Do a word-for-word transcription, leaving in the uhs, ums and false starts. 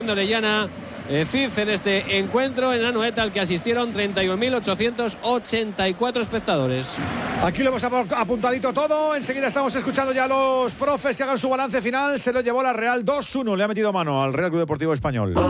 Orellana eh, F I F en este encuentro en Anoeta, al que asistieron treinta y un mil ochocientos ochenta y cuatro espectadores. Aquí lo hemos apuntadito todo. Enseguida estamos escuchando ya a los profes que hagan su balance final. Se lo llevó la Real dos uno. Le ha metido mano al Real Club Deportivo Español.